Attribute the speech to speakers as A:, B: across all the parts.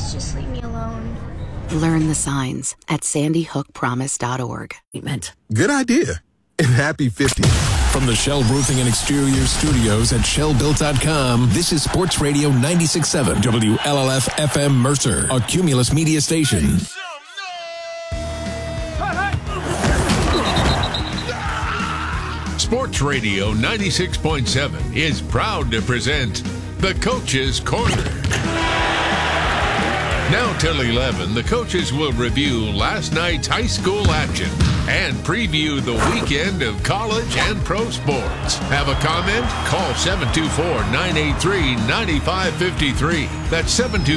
A: just leave me alone.
B: Learn the signs at sandyhookpromise.org.
C: Good idea. And happy 50th.
D: From the Shell Roofing and Exterior Studios at ShellBuilt.com, this is Sports Radio 96.7 WLLF FM Mercer, a Cumulus media station.
E: Sports Radio 96.7 is proud to present the Coach's Corner. Now till 11, the coaches will review last night's high school action and preview the weekend of college and pro sports. Have a comment? Call 724-983-9553. That's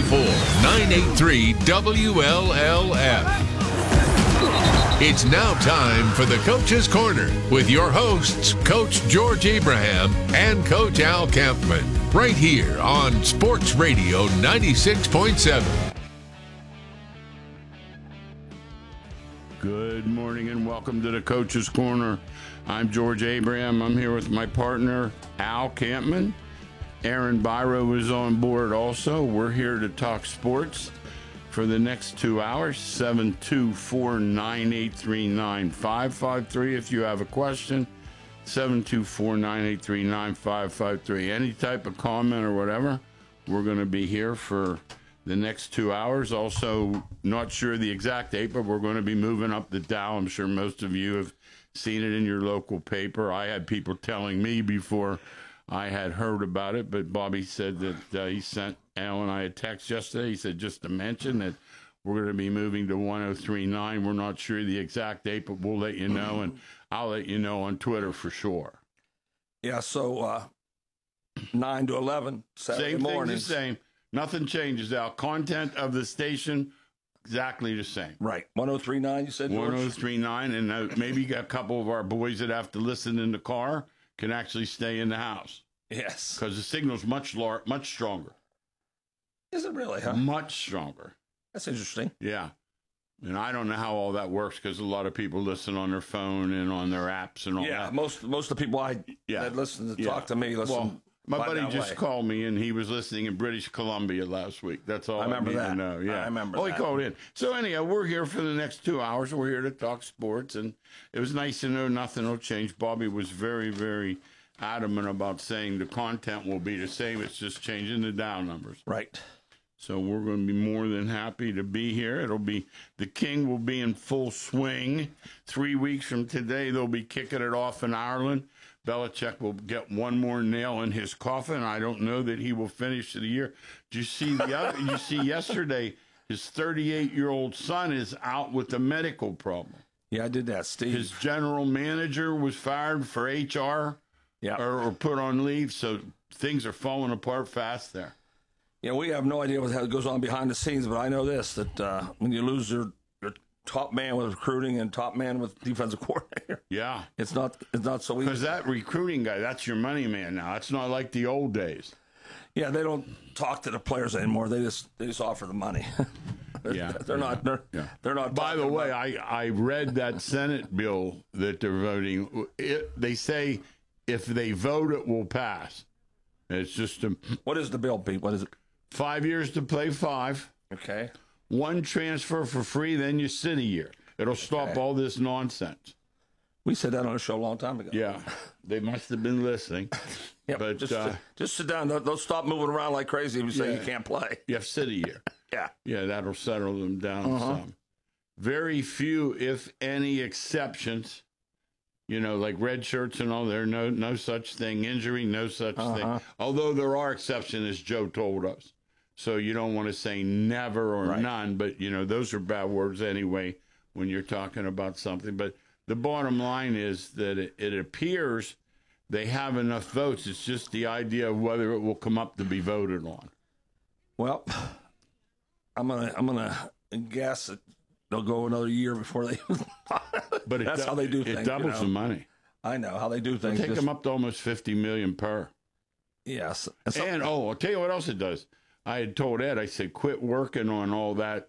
E: 724-983-WLLF. It's now time for the Coach's Corner with your hosts, Coach George Abraham and Coach Al Kampman, right here on Sports Radio 96.7.
F: Good morning and welcome to the Coach's Corner. I'm George Abraham. I'm here with my partner, Al Kampman. Aaron Byro is on board also. We're here to talk sports for the next 2 hours. 724-983-9553 if you have a question. 724-983-9553. Any type of comment or whatever, we're going to be here for the next 2 hours. Also, not sure the exact date, but we're going to be moving up the Dow. I'm sure most of you have seen it in your local paper. I had people telling me before I had heard about it, but Bobby said that he sent Al and I a text yesterday. He said just to mention that we're going to be moving to 1039. We're not sure the exact date, but we'll let you know, and I'll let you know on Twitter for sure.
G: Yeah, so 9 to 11, Saturday morning.
F: Same thing, the same. Nothing changes, Al. Content of the station, exactly the same.
G: Right. 1039, you said, George?
F: 1039, and maybe you got a couple of our boys that have to listen in the car can actually stay in the house.
G: Yes.
F: Because the signal's much stronger.
G: Is it really, huh?
F: Much stronger.
G: That's interesting.
F: Yeah. And I don't know how all that works because a lot of people listen on their phone and on their apps and all that.
G: Yeah, most of the people that listen to talk to me listen.
F: Well, my buddy just called me, and he was listening in British Columbia last week. That's all I
G: remember
F: need
G: that.
F: to know. Yeah.
G: I remember
F: he
G: that.
F: called in. So anyhow, we're here for the next 2 hours. We're here to talk sports, and it was nice to know nothing will change. Bobby was very, very adamant about saying the content will be the same. It's just changing the Dow numbers.
G: Right.
F: So we're going to be more than happy to be here. The King will be in full swing. 3 weeks from today, they'll be kicking it off in Ireland. Belichick will get one more nail in his coffin. I don't know that he will finish the year. Did you see you see yesterday, his 38-year-old son is out with a medical problem.
G: Yeah, I did that, Steve.
F: His general manager was fired for HR or put on leave, so things are falling apart fast there.
G: Yeah, we have no idea what goes on behind the scenes, but I know this, that when you lose your top man with recruiting and top man with defensive coordinator.
F: Yeah.
G: It's not so easy.
F: Because that recruiting guy, that's your money man now. It's not like the old days.
G: Yeah, they don't talk to the players anymore. They just offer the money. They're not.
F: By the way, I read that Senate bill that they're voting. They say if they vote, it will pass. It's just
G: What is the bill, Pete? What is it?
F: 5 years to play 5.
G: Okay.
F: One transfer for free, then you sit a year. It'll stop all this nonsense.
G: We said that on a show a long time ago.
F: Yeah, they must have been listening.
G: Yeah,
F: but
G: just sit down. Don't stop moving around like crazy and say you can't play.
F: You have to sit a year.
G: Yeah,
F: that'll settle them down some. Very few, if any, exceptions. You know, like red shirts and all. There no such thing. Injury, no such thing. Although there are exceptions, as Joe told us. So you don't want to say never or none, but, you know, those are bad words anyway when you're talking about something. But the bottom line is that it appears they have enough votes. It's just the idea of whether it will come up to be voted on.
G: Well, I'm gonna guess that they'll go another year before they.
F: But
G: that's how they do things.
F: It doubles the money.
G: I know how they do things.
F: Take them up to almost $50 million per.
G: Yes.
F: And I'll tell you what else it does. I had told Ed, I said, quit working on all that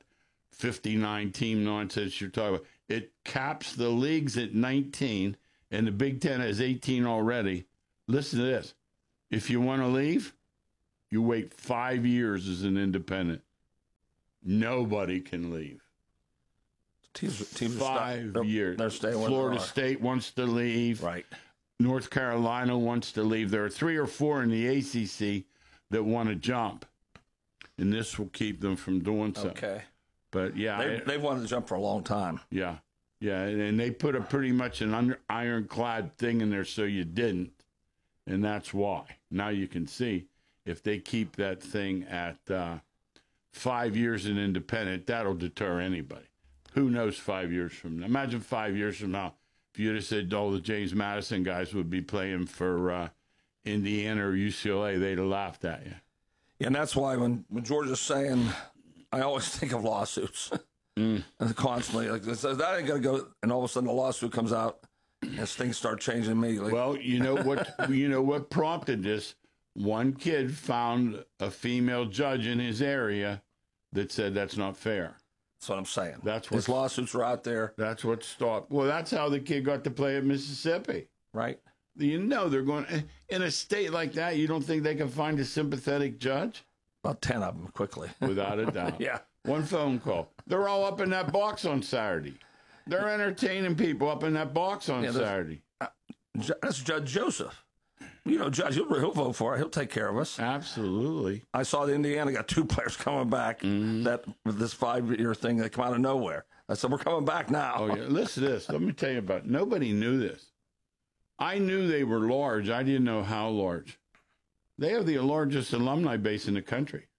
F: 59 team nonsense you're talking about. It caps the leagues at 19, and the Big Ten has 18 already. Listen to this. If you want to leave, you wait 5 years as an independent. Nobody can leave.
G: Teams
F: 5 years.
G: They're staying where
F: Florida
G: they are.
F: State wants to leave.
G: Right.
F: North Carolina wants to leave. There are 3 or 4 in the ACC that want to jump, and this will keep them from doing so.
G: Okay.
F: But, yeah.
G: They've wanted to jump for a long time.
F: Yeah. Yeah, and they put a pretty much an ironclad thing in there so you didn't, and that's why. Now you can see if they keep that thing at 5 years in independent, that'll deter anybody. Who knows 5 years from now? Imagine 5 years from now, if you'd have said all the James Madison guys would be playing for Indiana or UCLA, they'd have laughed at you.
G: Yeah, and that's why when George is saying, I always think of lawsuits. Constantly. Like, that ain't going to go, and all of a sudden a lawsuit comes out as things start changing immediately.
F: Well, you know what prompted this? One kid found a female judge in his area that said that's not fair.
G: That's what I'm saying.
F: That's
G: his lawsuits are out there.
F: That's what stopped. Well, that's how the kid got to play at Mississippi.
G: Right.
F: You know they're going in a state like that. You don't think they can find a sympathetic judge?
G: About 10 of them quickly.
F: Without a doubt.
G: Yeah.
F: One phone call. They're all up in that box on Saturday. They're entertaining people up in that box on Saturday.
G: That's Judge Joseph. You know, Judge, he'll vote for it. He'll take care of us.
F: Absolutely.
G: I saw the Indiana got 2 players coming back that with this 5-year thing. They come out of nowhere. I said, we're coming back now.
F: Oh, yeah. Listen to this. Let me tell you about it. Nobody knew this. I knew they were large. I didn't know how large. They have the largest alumni base in the country.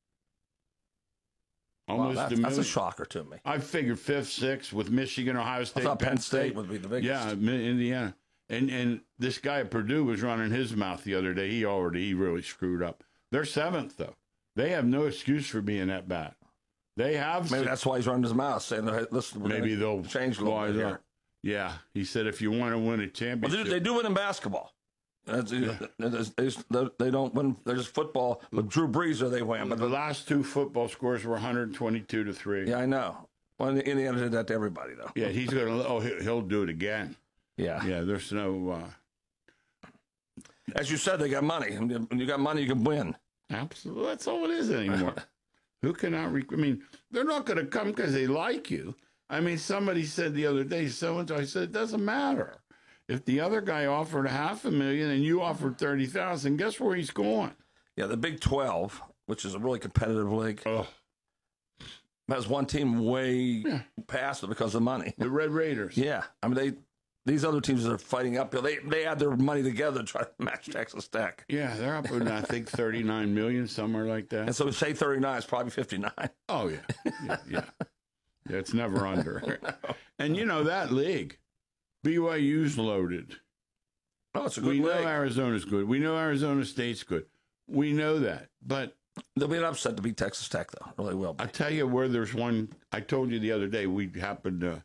F: Almost
G: Wow, that's a shocker to me.
F: I figured 5th, 6th with Michigan, Ohio State.
G: I thought Penn State would be the biggest.
F: Yeah, Indiana. And this guy at Purdue was running his mouth the other day. He really screwed up. They're 7th, though. They have no excuse for being that bad. They have.
G: Maybe that's why he's running his mouth, saying, listen,
F: maybe they'll
G: change a little bit here.
F: Yeah, he said if you want to win a championship.
G: Well, they do win in basketball. They don't win. There's football. With Drew Brees, they win. But
F: the last 2 football scores were 122-3.
G: Yeah, I know. Well, Indiana did that to everybody, though.
F: Yeah, he's going to. He'll do it again.
G: Yeah.
F: Yeah, there's no.
G: As you said, they got money. When you got money, you can win.
F: Absolutely. That's all it is anymore. Who cannot. I mean, they're not going to come because they like you. I mean, somebody said the other day, so-and-so, I said, it doesn't matter. If the other guy offered $500,000 and you offered $30,000, guess where he's going?
G: Yeah, the Big 12, which is a really competitive league, has one team way past it because of money.
F: The Red Raiders.
G: Yeah, I mean these other teams that are fighting uphill, they add their money together to try to match Texas Tech.
F: Yeah, they're up in I think $39 million, somewhere like that.
G: And so we say 39, it's probably 59.
F: Oh yeah. Yeah, it's never under. No. And you know that league. BYU's loaded.
G: Oh, it's a good
F: league. We know
G: league.
F: Arizona's good. We know Arizona State's good. We know that. But
G: there'll be an upset to beat Texas Tech, though. It really will be.
F: I'll tell you where there's one. I told you the other day we happened to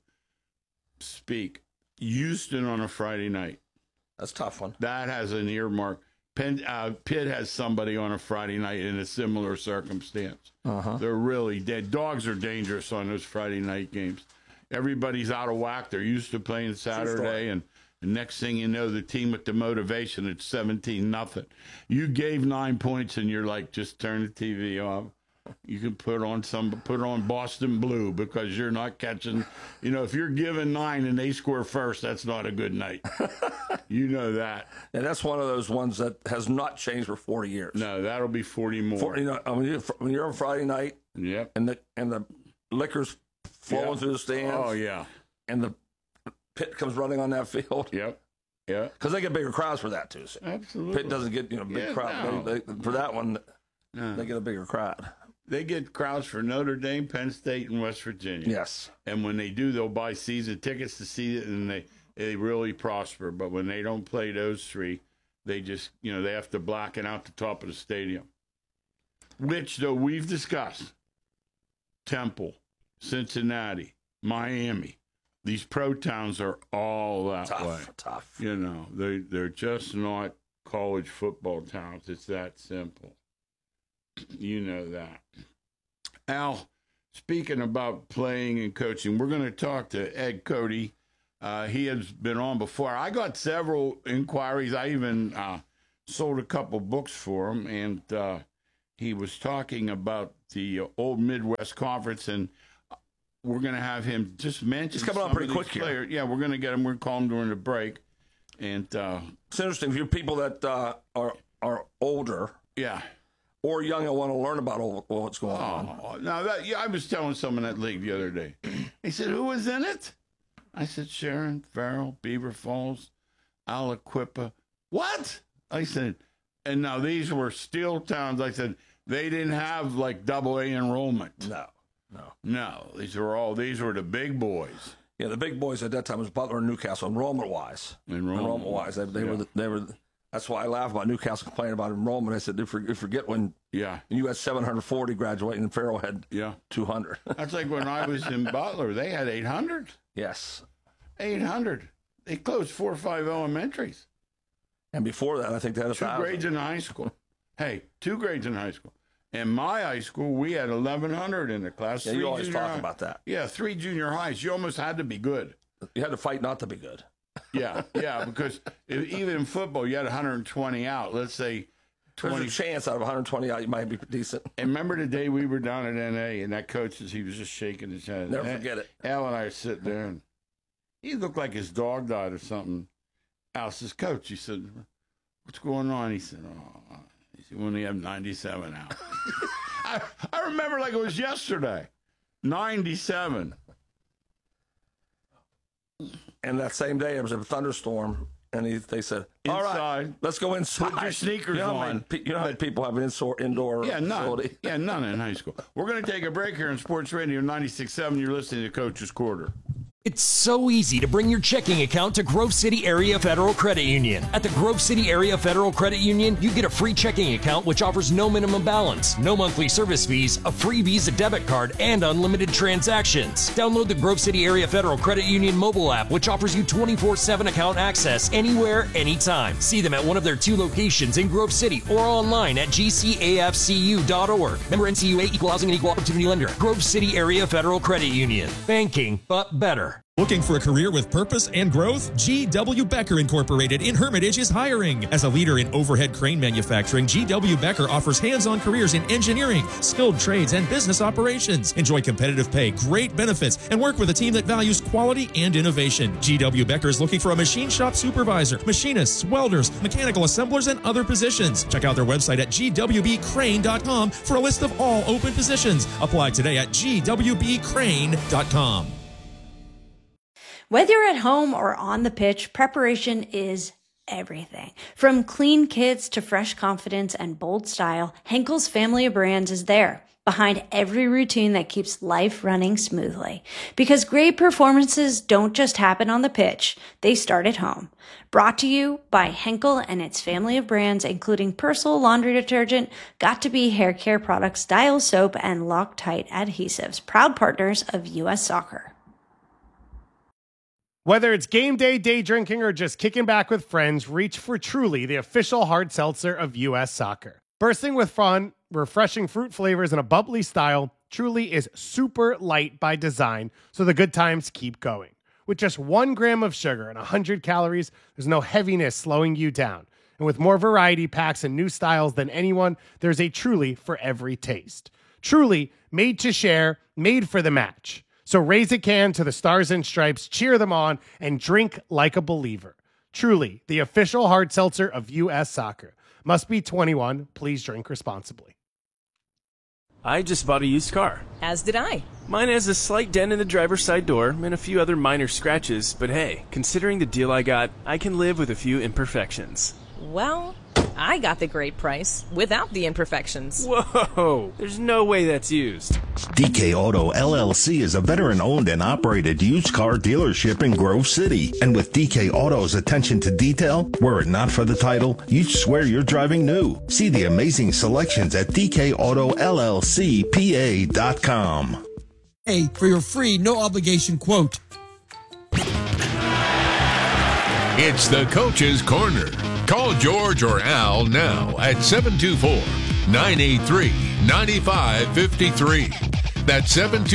F: Houston on a Friday night.
G: That's a tough one.
F: That has an earmark. Pitt has somebody on a Friday night in a similar circumstance. They're really dead. Dogs are dangerous on those Friday night games. Everybody's out of whack. They're used to playing Saturday, and the next thing you know, the team with the motivation, it's 17-0. You gave 9 points, and you're like, just turn the TV off. You can put on Boston Blue because you're not catching. You know, if you're giving 9 and they score first, that's not a good night. You know that.
G: And that's one of those ones that has not changed for 40 years.
F: No, that'll be 40 more.
G: When you're on Friday night,
F: yep,
G: and the liquor's flowing through the stands.
F: Oh yeah,
G: and the Pitt comes running on that field.
F: Yep. Yeah,
G: because they get bigger crowds for that too. So
F: absolutely.
G: Pitt doesn't get big crowd.
F: No.
G: They, for that one, they get a bigger crowd.
F: They get crowds for Notre Dame, Penn State, and West Virginia.
G: Yes.
F: And when they do, they'll buy season tickets to see it, and they really prosper. But when they don't play those 3, they just, they have to blacken out the top of the stadium. Which, though, we've discussed. Temple, Cincinnati, Miami. These pro towns are all that way.
G: Tough.
F: They're just not college football towns. It's that simple. You know that. Al, speaking about playing and coaching, we're going to talk to Ed Cody. He has been on before. I got several inquiries. I even sold a couple books for him, and he was talking about the old Midwest Conference, and we're going to have him just mention.
G: He's coming on pretty quick here.
F: Yeah, we're going to get him. We're going to call him during the break. And
G: it's interesting for you people that are older,
F: yeah,
G: or young and want to learn about what's going on.
F: Now I was telling someone at league the other day. He said, "Who was in it?" I said, "Sharon Farrell, Beaver Falls, Aliquippa." What? I said, and now these were steel towns. I said they didn't have like AA enrollment. No. These were the big boys.
G: Yeah, the big boys at that time was Butler and Newcastle, enrollment-wise. Enrollment-wise. They were. That's why I laugh about Newcastle complaining about enrollment. I said, you forget when you had 740 graduating and Farrell had 200.
F: That's like when I was in Butler. They had 800.
G: Yes.
F: 800. They closed 4 or 5 elementaries.
G: And before that, I think they had 1,000.
F: 2 grades in high school. Hey, 2 grades in high school. In my high school, we had 1,100 in the class.
G: Yeah, you always talk about that.
F: Yeah, 3 junior highs. You almost had to be good.
G: You had to fight not to be good.
F: Yeah, because even in football, you had 120 out. Let's say 20.
G: There's a chance out of 120 out, you might be decent.
F: And remember the day we were down at NA, and that coach, he was just shaking his head.
G: Never forget it.
F: Al and I are sitting there, and he looked like his dog died or something. Al says, "Coach," he said, "what's going on?" He said, we only have 97 out. I remember like it was yesterday. 97.
G: And that same day, it was a thunderstorm, and they said, "All right, let's go inside.
F: Put your sneakers on."
G: You know how many people have an indoor facility?
F: Yeah, none in high school. We're going to take a break here on Sports Radio 96.7. You're listening to Coach's Corner.
A: It's so easy to bring your checking account to Grove City Area Federal Credit Union. At the Grove City Area Federal Credit Union, you get a free checking account which offers no minimum balance, no monthly service fees, a free Visa debit card, and unlimited transactions. Download the Grove City Area Federal Credit Union mobile app, which offers you 24/7 account access anywhere, anytime. See them at one of their 2 locations in Grove City or online at gcafcu.org. Member NCUA, Equal Housing and Equal Opportunity Lender. Grove City Area Federal Credit Union. Banking, but better.
H: Looking for a career with purpose and growth? G.W. Becker Incorporated in Hermitage is hiring. As a leader in overhead crane manufacturing, G.W. Becker offers hands-on careers in engineering, skilled trades, and business operations. Enjoy competitive pay, great benefits, and work with a team that values quality and innovation. G.W. Becker is looking for a machine shop supervisor, machinists, welders, mechanical assemblers, and other positions. Check out their website at gwbcrane.com for a list of all open positions. Apply today at gwbcrane.com.
I: Whether you're at home or on the pitch, preparation is everything. From clean kits to fresh confidence and bold style, Henkel's family of brands is there, behind every routine that keeps life running smoothly. Because great performances don't just happen on the pitch, they start at home. Brought to you by Henkel and its family of brands, including Persil laundry detergent, Got2b hair care products, Dial soap, and Loctite adhesives, proud partners of U.S. Soccer.
J: Whether it's game day, day drinking, or just kicking back with friends, reach for Truly, the official hard seltzer of U.S. Soccer. Bursting with fun, refreshing fruit flavors, and a bubbly style, Truly is super light by design, so the good times keep going. With just 1 gram of sugar and 100 calories, there's no heaviness slowing you down. And with more variety packs and new styles than anyone, there's a Truly for every taste. Truly, made to share, made for the match. So raise a can to the Stars and Stripes, cheer them on, and drink like a believer. Truly, the official hard seltzer of U.S. Soccer. Must be 21. Please drink responsibly.
K: I just bought a used car.
L: As did I.
K: Mine has a slight dent in the driver's side door and a few other minor scratches, but hey, considering the deal I got, I can live with a few imperfections.
L: Well, I got the great price without the imperfections.
K: Whoa, there's no way that's used.
M: DK Auto LLC is a veteran-owned and operated used car dealership in Grove City. And with DK Auto's attention to detail, were it not for the title, you'd swear you're driving new. See the amazing selections at DKAutoLLCPA.com.
N: Hey, for your free, no-obligation quote.
E: It's the Coach's Corner. Call George or Al now at 724-983-9553. That's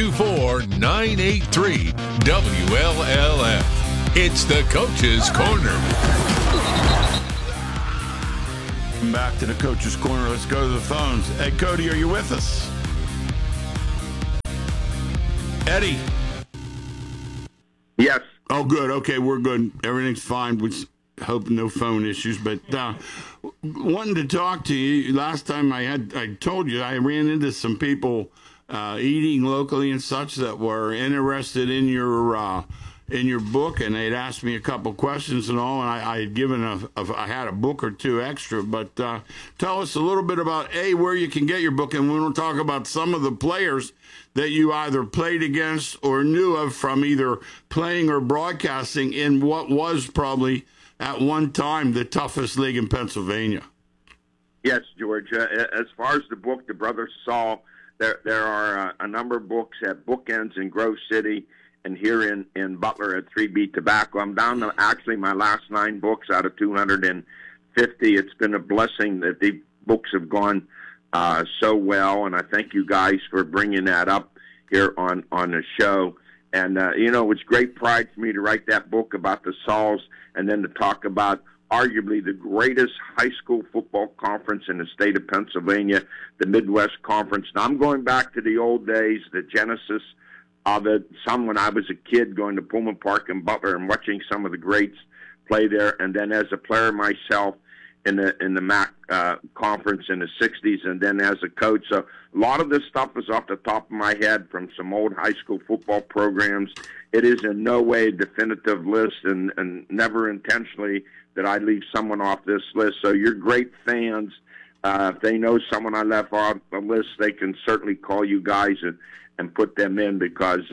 E: 724-983-WLLF. It's the Coach's Corner.
F: Welcome back to the Coach's Corner. Let's go to the phones. Hey, Cody, are you with us? Eddie?
O: Yes.
F: Oh, good. Okay, we're good. Everything's fine. We hope no phone issues. But wanting to talk to you, last time I told you I ran into some people eating locally and such that were interested in your book, and they'd asked me a couple questions and all, and I had given I had a book or two extra. But tell us a little bit about where you can get your book, and we'll talk about some of the players that you either played against or knew of from either playing or broadcasting in what was probably at one time the toughest league in Pennsylvania.
O: Yes, George. As far as the book, The Brothers Saul, there are a number of books at Bookends in Grove City and here in Butler at 3B Tobacco. I'm down to actually my last 9 books out of 250. It's been a blessing that the books have gone so well, and I thank you guys for bringing that up here on the show. And, it's great pride for me to write that book about the Sauls and then to talk about arguably the greatest high school football conference in the state of Pennsylvania, the Midwest Conference. Now, I'm going back to the old days, the genesis of it, some when I was a kid going to Pullman Park in Butler and watching some of the greats play there, and then as a player myself in the MAC conference in the 60s, and then as a coach. So a lot of this stuff is off the top of my head from some old high school football programs. It is in no way a definitive list, and never intentionally that I leave someone off this list. So you're great fans. If they know someone I left off the list, they can certainly call you guys and put them in, because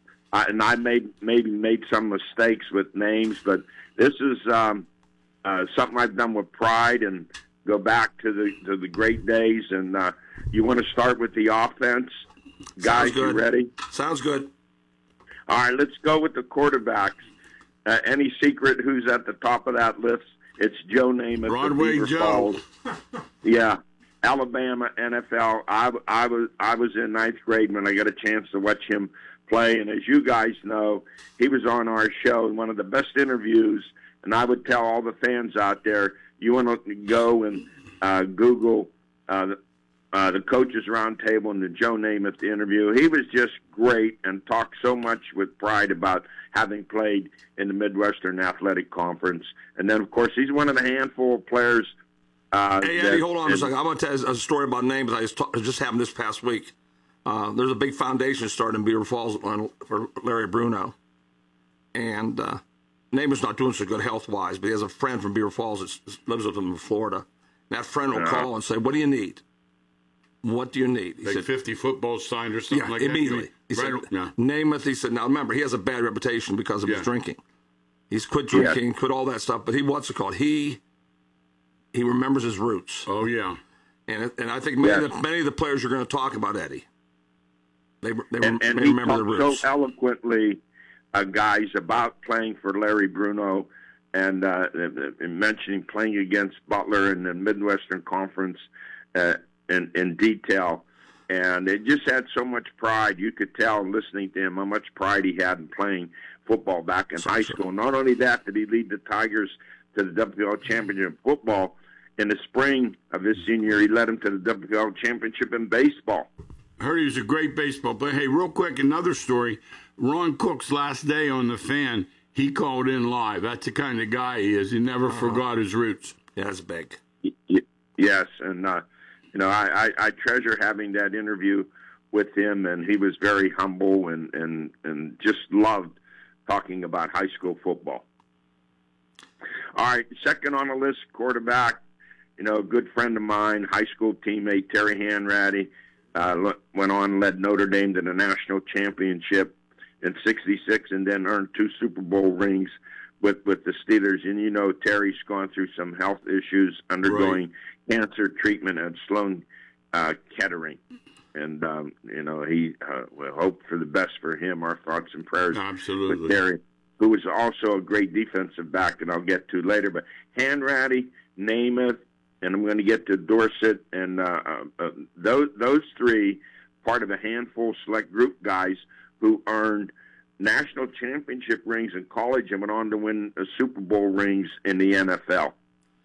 O: I maybe made some mistakes with names, but this is something I've done with pride and go back to the great days. And you want to start with the offense, guys? You ready?
G: Sounds good.
O: All right, let's go with the quarterbacks. Any secret who's at the top of that list? It's Joe Namath.
F: Broadway Joe.
O: Yeah, Alabama, NFL. I was in 9th grade when I got a chance to watch him play, and as you guys know, he was on our show in one of the best interviews. And I would tell all the fans out there, you want to go and Google the Coaches Roundtable and the Joe Namath interview. He was just great and talked so much with pride about having played in the Midwestern Athletic Conference. And then, of course, he's one of the handful of players.
G: Hey, Eddie, hold on a second. I'm going to tell you a story about Namath. It just happened this past week. There's a big foundation started in Beaver Falls for Larry Bruno. And Namath's not doing so good health-wise, but he has a friend from Beaver Falls that lives with him in Florida. And that friend will call and say, what do you need? What do you need? He
F: said 50 footballs signed or something like
G: immediately.
F: that? Immediately.
G: He said, Namath, he said, now remember, he has a bad reputation because of his drinking. He's quit drinking, quit all that stuff, but what's it called? He remembers his roots.
F: Oh, yeah.
G: And I think many of the players you're going to talk about, Eddie, they remember their roots.
O: So eloquently, guys, about playing for Larry Bruno and mentioning playing against Butler in the Midwestern Conference in detail. And it just had so much pride. You could tell listening to him how much pride he had in playing football back in high school. Not only that, did he lead the Tigers to the WPL Championship football. In the spring of his senior year, he led him to the WPL Championship in baseball.
F: I heard he was a great baseball player. Hey, real quick, another story. Ron Cook's last day on The Fan, he called in live. That's the kind of guy he is. He never forgot his roots.
G: Yeah, that's big.
O: Yes, and I treasure having that interview with him, and he was very humble and just loved talking about high school football. All right, second on the list, quarterback. A good friend of mine, high school teammate Terry Hanratty, went on and led Notre Dame to the national championship in '66, and then earned 2 Super Bowl rings with the Steelers. And Terry's gone through some health issues, undergoing cancer treatment at Sloan Kettering. And he we hope for the best for him. Our thoughts and prayers with Terry, who was also a great defensive back that I'll get to later. But Hanratty, Namath, and I'm going to get to Dorsett, and those 3, part of a handful select group guys who earned national championship rings in college and went on to win Super Bowl rings in the NFL.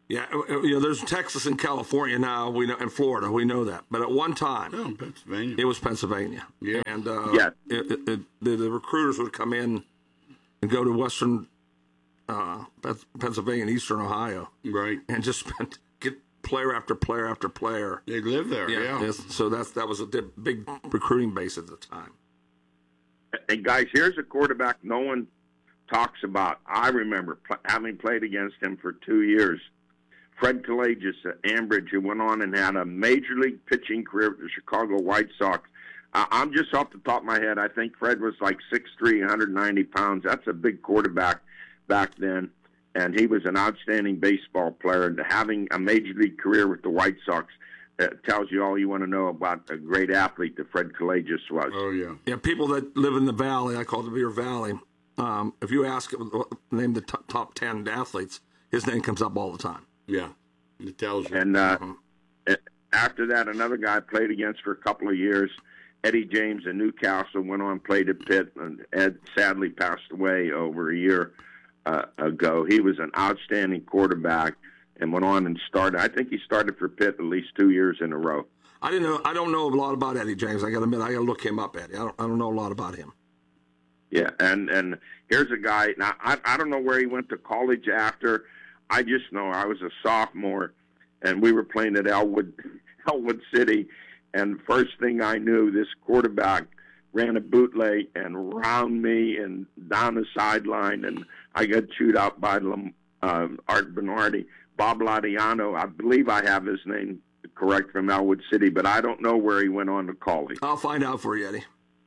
G: Yeah, there's Texas and California now, we know, and Florida, we know that. But at one time,
F: Pennsylvania.
G: It was Pennsylvania.
F: Yeah.
G: And the recruiters would come in and go to Western Pennsylvania and Eastern Ohio.
F: Right.
G: And just get player after player after player.
F: They live there, yeah.
G: So that was a big recruiting base at the time.
O: And, guys, here's a quarterback no one talks about. I remember having played against him for 2 years. Fred Collages at Ambridge, who went on and had a major league pitching career with the Chicago White Sox. I'm just off the top of my head. I think Fred was like 6'3", 190 pounds. That's a big quarterback back then. And he was an outstanding baseball player. And having a major league career with the White Sox tells you all you want to know about a great athlete that Fred Collages was.
F: Oh, yeah.
G: Yeah, people that live in the Valley, I call it the Beaver Valley, if you ask name the top 10 athletes, his name comes up all the time.
F: Yeah, it tells you.
O: And after that, another guy I played against for a couple of years, Eddie James in Newcastle, went on and played at Pitt, and Ed sadly passed away over a year ago. He was an outstanding quarterback and went on and started. I think he started for Pitt at least 2 years in a row.
G: I don't know a lot about Eddie James. I got to admit, I got to look him up, Eddie. I don't know a lot about him.
O: Yeah, and here's a guy. Now I don't know where he went to college after. I just know I was a sophomore, and we were playing at Elwood City, and first thing I knew, this quarterback ran a bootleg and round me and down the sideline, and I got chewed out by Art Bernardi. Bob Ladiano, I believe I have his name correct, from Elwood City, but I don't know where he went on to college.
G: I'll find out for you, Eddie.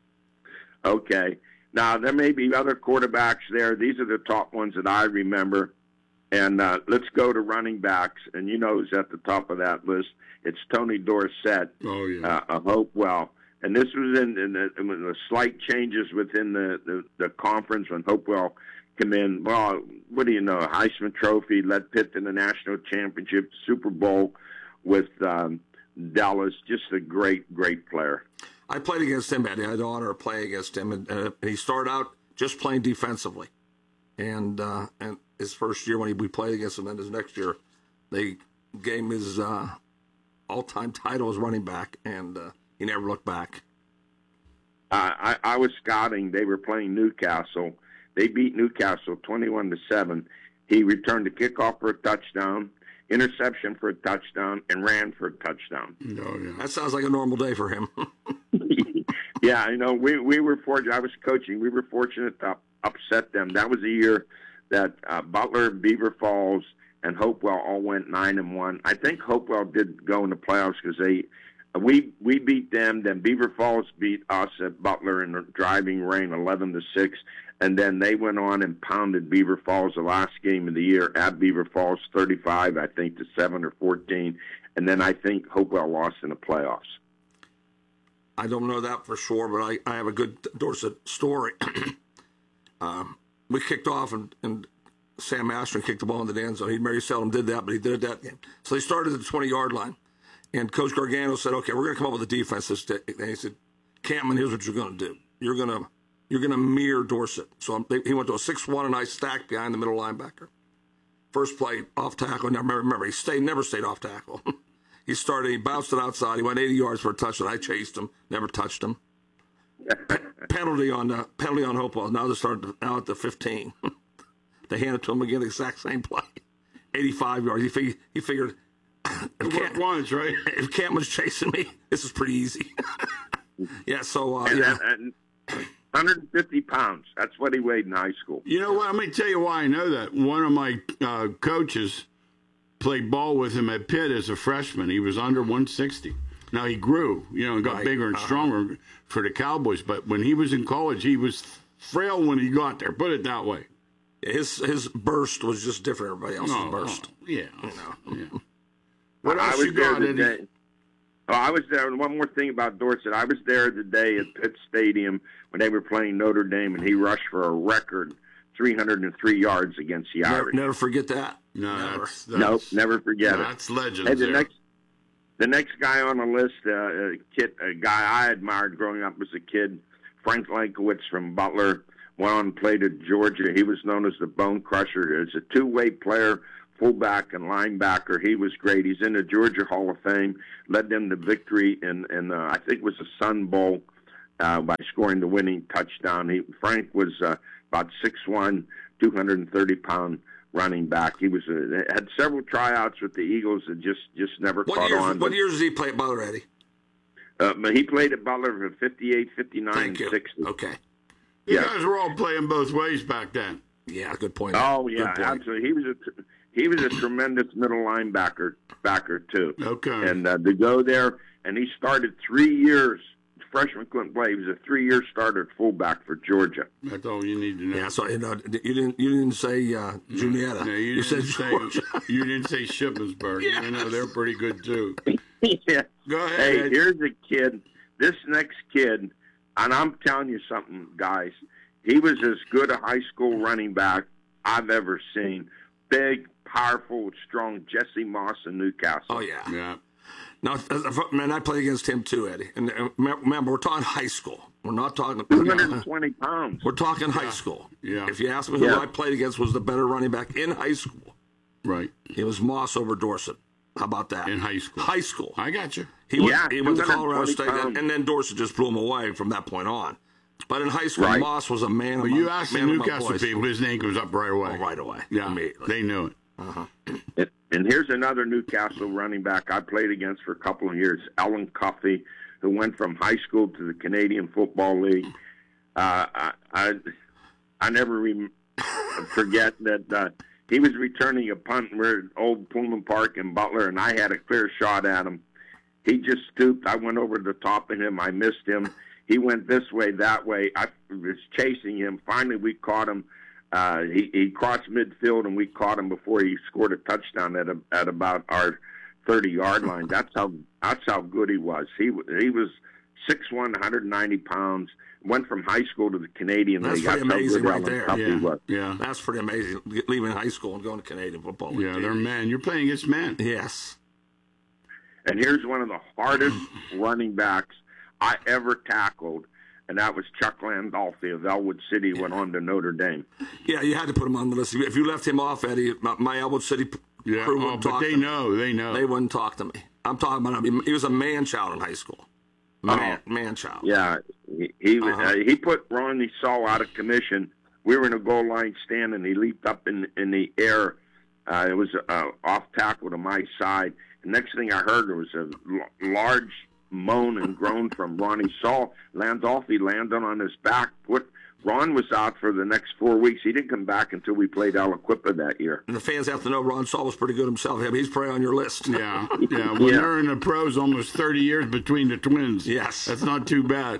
O: Okay. Now, there may be other quarterbacks there. These are the top ones that I remember. And let's go to running backs. And you know who's at the top of that list. It's Tony Dorsett of Hopewell. And this was in the slight changes within the conference when Hopewell came in. Well, what do you know? Heisman Trophy, led Pitt to the national championship, Super Bowl with Dallas. Just a great, great player. I
G: played against him, Eddie. I had the honor of playing against him. And he started out just playing defensively. And his first year when we played against him, and his next year, they gave him his all-time title as running back, and he never looked back.
O: I was scouting. They were playing Newcastle. They beat Newcastle 21-7. He returned the kickoff for a touchdown, interception for a touchdown, and ran for a touchdown.
G: Oh, yeah. That sounds like a normal day for him.
O: Yeah, we were fortunate. I was coaching. We were fortunate to upset them. That was the year that Butler, Beaver Falls, and Hopewell all went 9-1. I think Hopewell did go in the playoffs because we beat them. Then Beaver Falls beat us at Butler in the driving rain, 11-6, and then they went on and pounded Beaver Falls the last game of the year at Beaver Falls, 35, I think, to 7 or 14, and then I think Hopewell lost in the playoffs.
G: I don't know that for sure, but I have a good Dorset story. We kicked off, and Sam Mastron kicked the ball in the end zone. He very seldom did that, but he did it that game. So they started at the 20-yard line, and Coach Gargano said, "Okay, we're going to come up with a defense this day." And he said, "Campman, here's what you're going to do. You're going to mirror Dorset." So he went to a 6-1, and I stacked behind the middle linebacker. First play, off tackle. Now remember, he never stayed off tackle. He bounced it outside. He went 80 yards for a touchdown. I chased him, never touched him. Penalty on Hopewell. Now they're starting now at the 15. They handed it to him again, the exact same play. 85 yards. He figured
F: it once, right?
G: If Campman's chasing me, this is pretty easy. Yeah. So
O: and 150 pounds. That's what he weighed in high school.
F: You know what? Let me tell you why I know that. One of my coaches played ball with him at Pitt as a freshman. He was under 160. Now, he grew, and got bigger and stronger for the Cowboys. But when he was in college, he was frail when he got there. Put it that way.
G: His burst was just different than everybody else's burst.
F: Yeah.
G: Yeah.
F: What else you got, Eddie?
O: I was there. One more thing about Dorset. I was there the day at Pitt Stadium when they were playing Notre Dame, and he rushed for a record 303 yards against the Irish.
G: Never forget that.
O: No, never forget it.
F: That's legend.
O: Hey, the next guy on the list, a guy I admired growing up as a kid, Frank Lankowitz from Butler, went on and played at Georgia. He was known as the Bone Crusher. As a two-way player, fullback and linebacker. He was great. He's in the Georgia Hall of Fame. Led them to victory in I think it was the Sun Bowl by scoring the winning touchdown. Frank was about 6'1", 230-pound running back. He was had several tryouts with the Eagles that just never caught on.
G: What years did he play at Butler, Eddie?
O: He played at Butler for 58, 59, and 60.
G: Okay.
F: You guys were all playing both ways back then.
G: Yeah, good point.
O: Oh, yeah, absolutely. He was a tremendous middle linebacker too.
F: Okay.
O: And to go there, and he started 3 years. Freshman couldn't play. He was a 3-year starter at fullback for Georgia.
F: That's all you need to know.
G: Yeah, so you didn't say Juniata.
F: No, you didn't say Shippensburg. Yes. You know they're pretty good too.
O: Yeah.
F: Go ahead.
O: Hey,
F: Ed.
O: here's a kid. This next kid, and I'm telling you something, guys. He was as good a high school running back I've ever seen. Big, powerful, strong. Jesse Moss in Newcastle.
G: Oh yeah. Yeah. Now, man, I played against him too, Eddie. And remember, we're talking high school. We're not talking
O: 220 pounds.
G: We're talking high school.
F: Yeah.
G: If you ask me who I played against was the better running back in high school,
F: right?
G: It was Moss over Dorsett. How about that?
F: In high school.
G: High school.
F: I got you.
G: He went to Colorado State, and then Dorsett just blew him away from that point on. But in high school, Moss was a man.
F: But you asked the Newcastle people, his name goes up right away.
G: Oh, right away.
F: Yeah,
G: immediately.
F: They knew it.
G: Uh-huh.
O: And here's another Newcastle running back I played against for a couple of years, Ellen Cuffey, who went from high school to the Canadian Football League. I never forget that he was returning a punt. We're at Old Pullman Park in Butler, and I had a clear shot at him. He just stooped. I went over the top of him. I missed him. He went this way, that way. I was chasing him. Finally, we caught him. He crossed midfield, and we caught him before he scored a touchdown at about our 30-yard line. That's how good he was. He was 6'1", 190 pounds. Went from high school to the Canadian League.
G: That's pretty amazing right there.
O: Yeah,
G: that's pretty amazing. Leaving high school and going to Canadian Football League.
F: Yeah, they're men. You're playing against men.
G: Yes.
O: And here's one of the hardest running backs I ever tackled. And that was Chuck Landolfi of Elwood City, went on to Notre Dame.
G: Yeah, you had to put him on the list. If you left him off, Eddie, my Elwood City crew wouldn't talk to me.
F: They know.
G: They wouldn't talk to me. I'm talking about him. He was a man-child in high school. Man-child.
O: Yeah, he put Ronnie Saul out of commission. We were in a goal line stand, and he leaped up in the air. It was off tackle to my side. The next thing I heard was a large moan and groan from Ronnie Saul. Landolfi landed on his back. Ron was out for the next 4 weeks. He didn't come back until we played Aliquippa that year.
G: And the fans have to know Ron Saul was pretty good himself. He's probably on your list.
F: Yeah. When they're in the pros, almost 30 years between the twins.
G: Yes.
F: That's not too bad.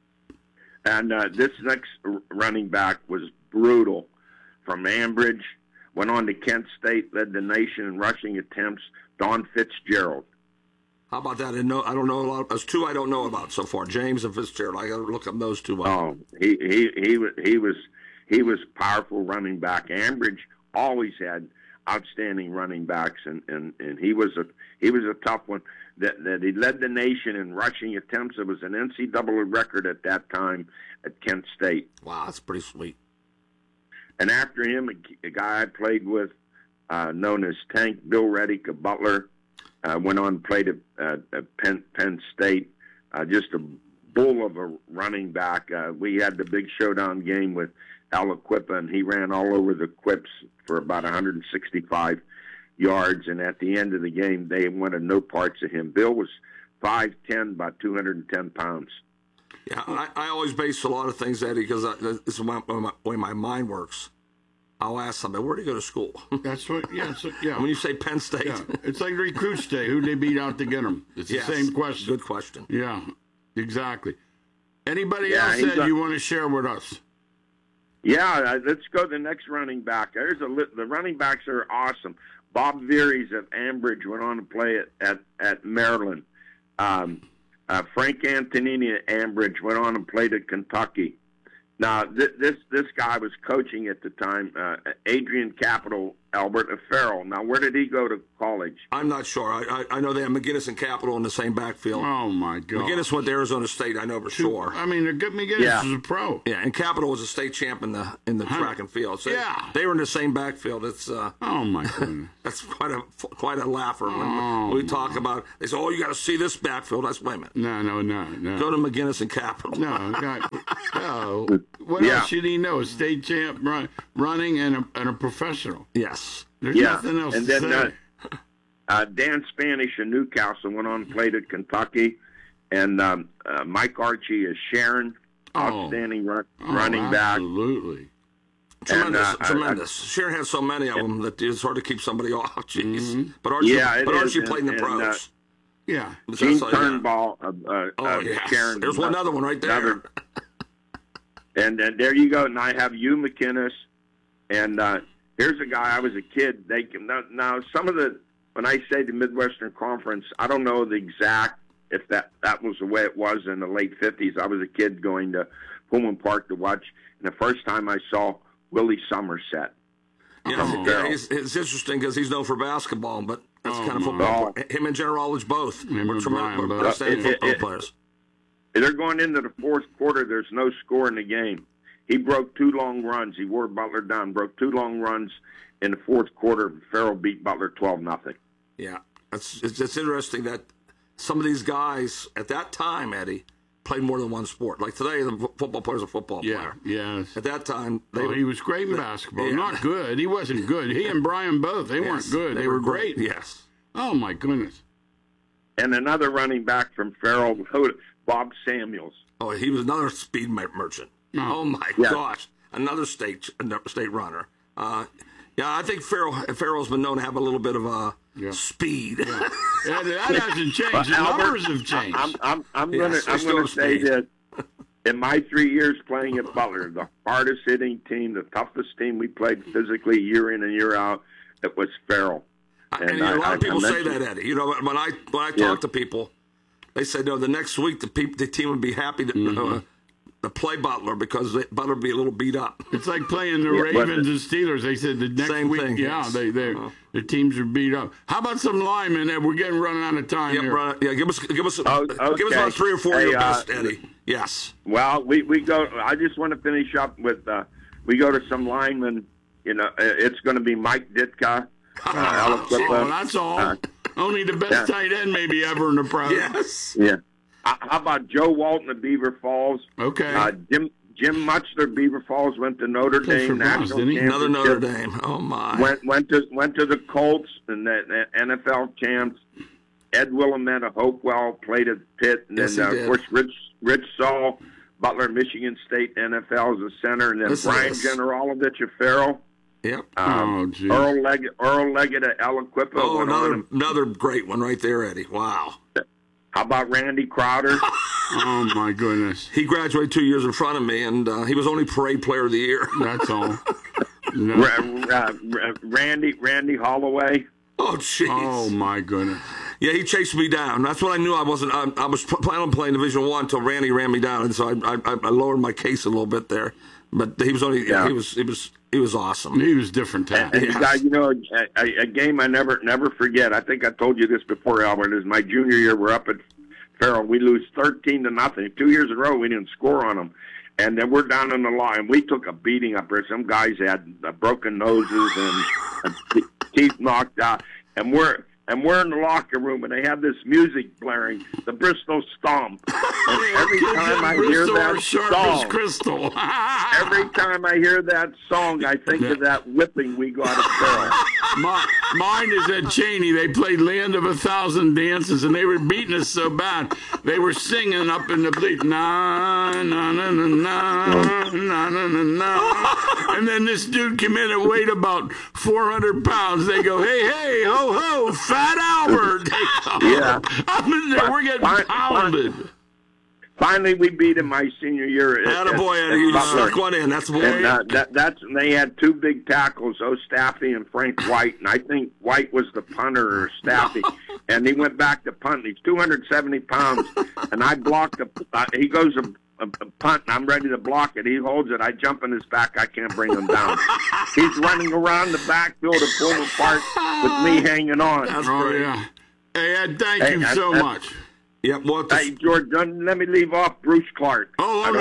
O: And this next running back was brutal. From Ambridge, went on to Kent State, led the nation in rushing attempts. Don Fitzgerald.
G: How about that? I don't know a lot. There's two I don't know about so far. James and Fitzgerald. I got to look up those two.
O: Oh, he was powerful running back. Ambridge always had outstanding running backs, and he was a tough one. That he led the nation in rushing attempts. It was an NCAA record at that time at Kent State.
G: Wow, that's pretty sweet.
O: And after him, a guy I played with, known as Tank, Bill Reddick of Butler. Went on and played at Penn State. Just a bull of a running back. We had the big showdown game with Aliquippa, and he ran all over the Quips for about 165 yards. And at the end of the game, they wanted no parts of him. Bill was 5'10", about 210 pounds.
G: Yeah, I always base a lot of things, Eddie, because this is the way my mind works. I'll ask somebody, where did he go to school?
F: That's what, yeah.
G: When you say Penn State.
F: Yeah. It's like recruits day. Who'd they beat out to get them? It's the same question.
G: Good question.
F: Yeah, exactly. Anybody else that you want to share with us?
O: Yeah, let's go to the next running back. The running backs are awesome. Bob Veeries of Ambridge went on to play at Maryland. Frank Antonini at Ambridge went on and played at Kentucky. Now, this guy was coaching at the time. Adrian Capital Albert, of Farrell. Now, where did he go to college?
G: I'm not sure. I know they have McGinnis and Capital in the same backfield.
F: Oh, my God.
G: McGinnis went to Arizona State, I know for sure.
F: I mean, McGinnis is a pro.
G: Yeah, and Capital was a state champ in the track and field. So they were in the same backfield. It's
F: oh, my goodness.
G: That's quite a laugher when we talk about. They say, "Oh, you got to see this backfield." That's wait a minute.
F: No.
G: Go to McGinnis and Capital.
F: No. What else should he know? A state champ running and a professional.
G: Yes.
F: There's nothing else
O: and
F: to
O: then,
F: say.
O: Dan Spanish in Newcastle went on and played at Kentucky, and Mike Archie is Sharon, outstanding running back.
F: Absolutely.
G: Tremendous. Sharon has so many of them that it's hard to keep somebody off. Jeez. But Archie played in the pros.
O: Gene Turnbull Sharon.
G: There's another one right there.
O: And there you go. And I have Hugh McInnes, and here's a guy. I was a kid. Now some of when I say the Midwestern Conference, I don't know the exact if that was the way it was in the late 50s. I was a kid going to Pullman Park to watch, and the first time I saw Willie Somerset.
G: It's interesting because he's known for basketball, but that's kind of football. Him and General both were tremendous outstanding football players.
O: They're going into the fourth quarter. There's no score in the game. He broke 2 long runs. He wore Butler down, broke 2 long runs in the fourth quarter. Farrell beat Butler 12-0.
G: Yeah, it's interesting that some of these guys at that time, Eddie, played more than one sport. Like today, the football player's a football player.
F: Yes.
G: At that time,
F: he was great in basketball. Not good. He wasn't good. He and Brian both. They weren't good. They were great.
G: Yes.
F: Oh, my goodness.
O: And another running back from Farrell, Bob Samuels.
G: Oh, he was another speed merchant. Oh my gosh, another state runner. I think Farrell's been known to have a little bit of speed.
F: Yeah. That hasn't changed. The numbers have changed.
O: I'm going to say that in my 3 years playing at Butler, the hardest hitting team, the toughest team we played physically year in and year out, it was Farrell.
G: And a lot of people say that, Eddie. You know, when I talk to people, they say, no, the next week the team would be happy to play Butler because Butler would be a little beat up.
F: It's like playing the Ravens and Steelers. They said the next week, the teams are beat up. How about some linemen? We're running out of time here.
G: Give us about 3 or 4 of your best, Eddie. Yes.
O: Well, we go. I just want to finish up with we go to some linemen. You know, it's going to be Mike Ditka.
F: That's all. Only the best tight end maybe ever in the pros.
G: Yes.
O: Yeah. How about Joe Walton of Beaver Falls?
F: Okay.
O: Jim Muchler, Beaver Falls, went to Notre Dame. National
G: Another Notre Dame. Oh my.
O: Went to the Colts and the NFL champs. Ed Willamette of Hopewell played at Pitt, and then of course Rich Saul, Butler, Michigan State NFL as a center, and then Brian Generalovich of Farrell.
G: Yep.
O: Earl Leggett of Aliquippa.
G: Oh, another great one right there, Eddie. Wow.
O: How about Randy Crowder?
F: Oh, my goodness.
G: He graduated 2 years in front of me, and he was only Parade Player of the Year.
F: That's all.
O: Randy Holloway.
G: Oh, jeez.
F: Oh, my goodness.
G: Yeah, he chased me down. That's when I knew I wasn't. I was planning on playing Division I until Randy ran me down, and so I lowered my case a little bit there. But he was only. Yeah. He was awesome.
F: He was different.
O: And you know, a game I never forget. I think I told you this before, Albert. Is my junior year. We're up at Farrell. We lose 13-0. 2 years in a row, we didn't score on them. And then we're down in the line. We took a beating up there. Some guys had broken noses and teeth knocked out. And we're in the locker room, and they have this music blaring, the Bristol Stomp. And every time I hear that song, every time I hear that song, I think of that whipping we got at Farrell.
F: Mine is at Cheney. They played Land of 1,000 Dances, and they were beating us so bad. They were singing up in the bleed, na na na na na na na na na. And then this dude came in and weighed about 400 pounds. They go, hey, ho, ho, Fat Albert.
O: Yeah.
F: We're getting pounded.
O: Finally, we beat him my senior year.
G: Attaboy, Eddie. You stuck one in. That's boy.
O: And they had 2 big tackles, Staffy and Frank White. And I think White was the punter or Staffy. And he went back to punt. He's 270 pounds. And I blocked he goes punt, and I'm ready to block it. He holds it. I jump in his back. I can't bring him down. He's running around the backfield to pull him apart with me hanging on.
F: That's great. Yeah. Hey, Ed, thank you so much.
G: Yep. Well,
O: hey, George, let me leave off Bruce Clark.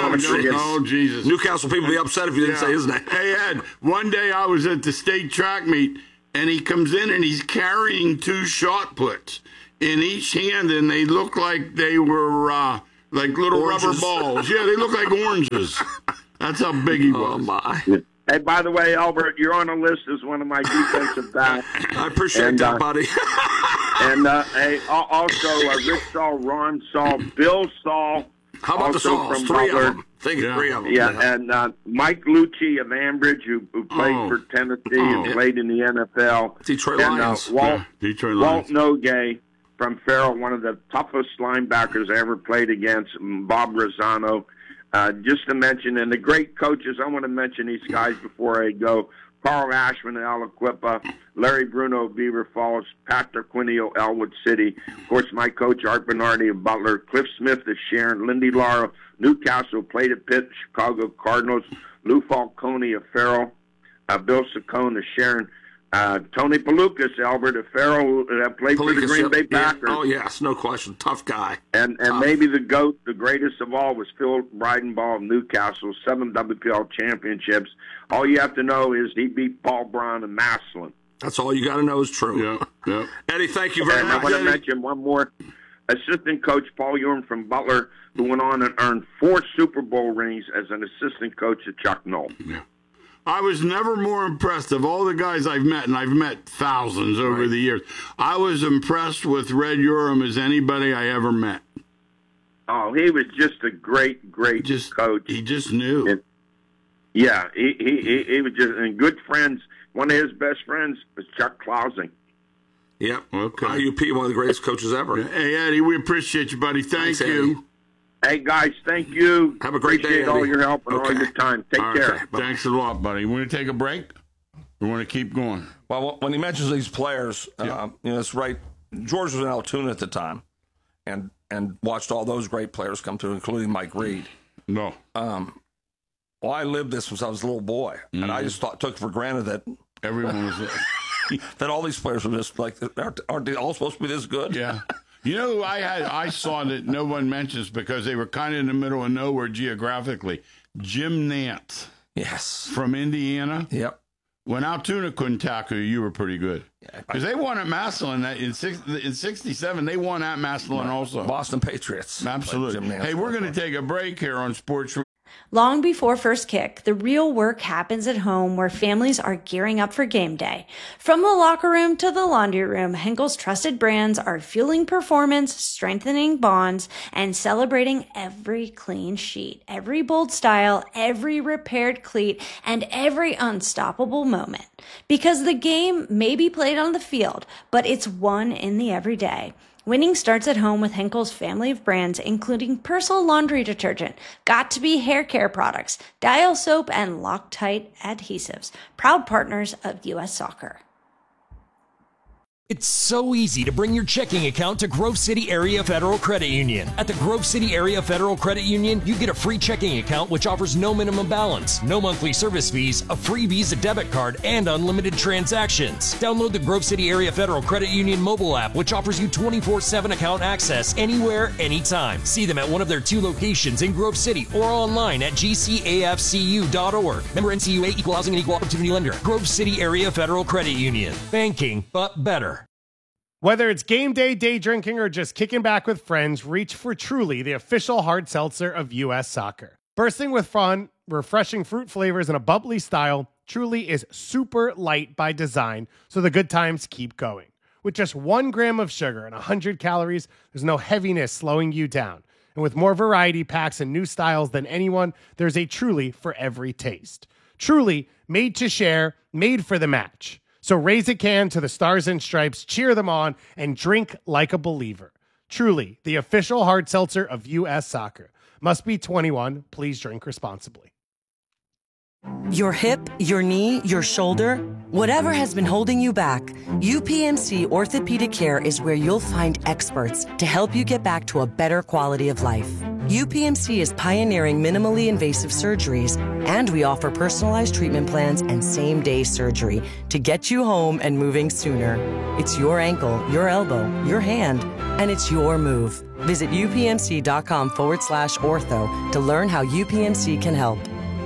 F: Oh, Jesus.
G: Newcastle people will be upset if you didn't say his name.
F: Hey, Ed, one day I was at the state track meet, and he comes in and he's carrying 2 shot puts in each hand, and they look like they were like little rubber balls. Yeah, they look like oranges. That's how big he was.
G: Oh, my.
O: Hey, by the way, Albert, you're on the list as one of my defensive backs.
G: I appreciate that, buddy.
O: And hey, also Rich Saul, Ron Saul, Bill Saul.
G: How about the Sauls? 3 of them. Think of 3 of them.
O: Yeah, and Mike Lucci of Ambridge, who played for Tennessee and played in the NFL.
G: Detroit Lions.
O: Detroit Lions. Walt Nogay from Farrell, one of the toughest linebackers I ever played against, Bob Rosano. Just to mention, and the great coaches, I want to mention these guys before I go. Carl Ashman of Aliquippa, Larry Bruno of Beaver Falls, Patrick Quinio, Elwood City. Of course, my coach, Art Bernardi of Butler, Cliff Smith of Sharon, Lindy Lara, Newcastle, played at Pitt, Chicago Cardinals, Lou Falcone of Farrell, Bill Saccone of Sharon, Tony Pelucas, Albert of Farrell, played for the Green Bay Packers.
G: Oh, yes, no question. Tough guy.
O: And maybe the GOAT, the greatest of all, was Phil Breidenball of Newcastle, 7 WPL championships. All you have to know is he beat Paul Brown and Massillon.
G: That's all you got to know is true.
F: Yeah.
G: Eddie, thank you very much.
O: I want to mention one more. Assistant coach Paul Ewing from Butler, who went on and earned 4 Super Bowl rings as an assistant coach at Chuck Noll.
F: Yeah. I was never more impressed of all the guys I've met, and I've met thousands over the years. I was impressed with Red Urim as anybody I ever met.
O: Oh, he was just a great coach.
F: He just knew.
O: And, yeah, he was just, and good friends. One of his best friends was Chuck Clausing.
G: Yep. Okay. IUP, one of the greatest coaches ever.
F: Hey, Eddie, we appreciate you, buddy. Thanks, you.
G: Eddie.
O: Hey, guys, thank you.
G: Have a great day, Eddie.
O: All your help and all your time. Take care.
F: Okay. Thanks a lot, buddy. We want to take a break? We want to keep going?
G: Well, when he mentions these players, it's right. George was in Altoona at the time and watched all those great players come through, including Mike Reed.
F: No.
G: Well, I lived this since I was a little boy, and I just took for granted that
F: everyone was
G: that all these players were just like, aren't they all supposed to be this good?
F: Yeah. You know who I saw that no one mentions because they were kind of in the middle of nowhere geographically? Jim Nance.
G: Yes.
F: From Indiana.
G: Yep.
F: When Altoona couldn't tackle you, were pretty good. Because they won at Massillon in 67. They won at Massillon also.
G: Boston Patriots.
F: Absolutely. Hey, we're going to take a break here on Sports.
I: Long before first kick, the real work happens at home where families are gearing up for game day. From the locker room to the laundry room, Henkel's trusted brands are fueling performance, strengthening bonds, and celebrating every clean sheet, every bold style, every repaired cleat, and every unstoppable moment. Because the game may be played on the field, but it's won in the everyday. Winning starts at home with Henkel's family of brands, including Persil laundry detergent, Got2b hair care products, Dial soap, and Loctite adhesives. Proud partners of U.S. Soccer.
A: It's so easy to bring your checking account to Grove City Area Federal Credit Union. At the Grove City Area Federal Credit Union, you get a free checking account which offers no minimum balance, no monthly service fees, a free Visa debit card, and unlimited transactions. Download the Grove City Area Federal Credit Union mobile app, which offers you 24/7 account access anywhere, anytime. See them at one of their 2 locations in Grove City or online at gcafcu.org. Member NCUA, Equal Housing and Equal Opportunity Lender. Grove City Area Federal Credit Union. Banking, but better.
J: Whether it's game day, day drinking, or just kicking back with friends, reach for Truly, the official hard seltzer of U.S. Soccer. Bursting with fun, refreshing fruit flavors, and a bubbly style, Truly is super light by design, so the good times keep going. With just 1 gram of sugar and 100 calories, there's no heaviness slowing you down. And with more variety packs and new styles than anyone, there's a Truly for every taste. Truly, made to share, made for the match. So raise a can to the Stars and Stripes, cheer them on, and drink like a believer. Truly, the official hard seltzer of U.S. Soccer. Must be 21. Please drink responsibly.
P: Your hip, your knee, your shoulder, whatever has been holding you back, UPMC Orthopedic Care is where you'll find experts to help you get back to a better quality of life. UPMC is pioneering minimally invasive surgeries, and we offer personalized treatment plans and same-day surgery to get you home and moving sooner. It's your ankle, your elbow, your hand, and it's your move. Visit upmc.com/ortho to learn how UPMC can help.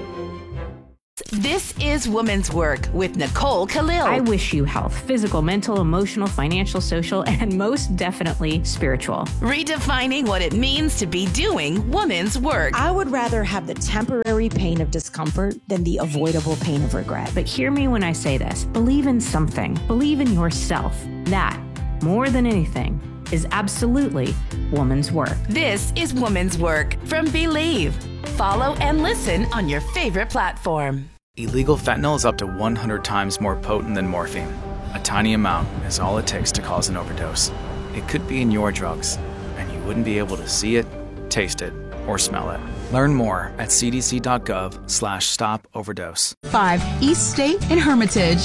Q: This is Woman's Work with Nicole Khalil.
R: I wish you health, physical, mental, emotional, financial, social, and most definitely spiritual.
Q: Redefining what it means to be doing woman's work.
S: I would rather have the temporary pain of discomfort than the avoidable pain of regret.
R: But hear me when I say this. Believe in something. Believe in yourself. That, more than anything, is absolutely woman's work.
Q: This is Woman's Work from Believe. Follow and listen on your favorite platform.
T: Illegal fentanyl is up to 100 times more potent than morphine. A tiny amount is all it takes to cause an overdose. It could be in your drugs, and you wouldn't be able to see it, taste it, or smell it. Learn more at cdc.gov/stop-overdose.
U: 5 East State and Hermitage.